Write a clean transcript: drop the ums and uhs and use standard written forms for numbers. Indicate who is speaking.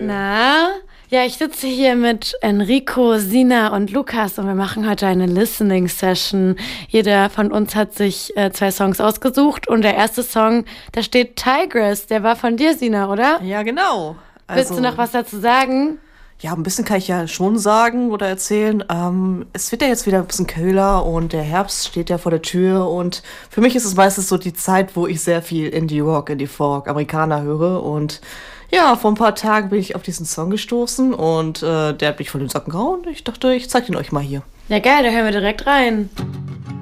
Speaker 1: Na? Ja, ich sitze hier mit Enrico, Sina und Lukas und wir machen heute eine Listening-Session. Jeder von uns hat sich 2 Songs ausgesucht und der erste Song, da steht Tigress, der war von dir, Sina, oder?
Speaker 2: Ja, genau.
Speaker 1: Willst du noch was dazu sagen?
Speaker 2: Ja, ein bisschen kann ich ja schon sagen oder erzählen. Es wird ja jetzt wieder ein bisschen kühler und der Herbst steht ja vor der Tür. Und für mich ist es meistens so die Zeit, wo ich sehr viel Indie-Rock, Indie-Folk, Amerikaner höre. Und ja, vor ein paar Tagen bin ich auf diesen Song gestoßen und der hat mich von den Socken gehauen. Ich dachte, ich zeig den euch mal hier.
Speaker 1: Ja, geil, da hören wir direkt rein.